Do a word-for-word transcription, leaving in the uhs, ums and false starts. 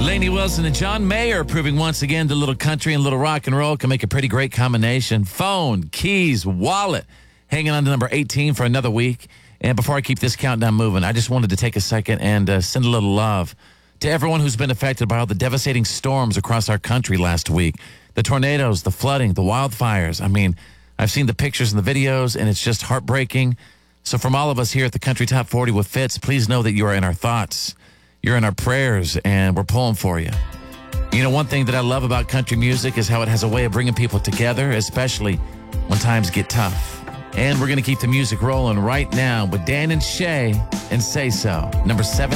Lainey Wilson and John Mayer proving once again that little country and little rock and roll can make a pretty great combination. Phone, keys, wallet, hanging on to number eighteen for another week. And before I keep this countdown moving, I just wanted to take a second and uh, send a little love to everyone who's been affected by all the devastating storms across our country last week. The tornadoes, the flooding, the wildfires. I mean, I've seen the pictures and the videos, and it's just heartbreaking. So from all of us here at the Country Top forty with Fitz, please know that you are in our thoughts. You're in our prayers, and we're pulling for you. You know, one thing that I love about country music is how it has a way of bringing people together, especially when times get tough. And we're going to keep the music rolling right now with Dan and Shay and Say So, number seven.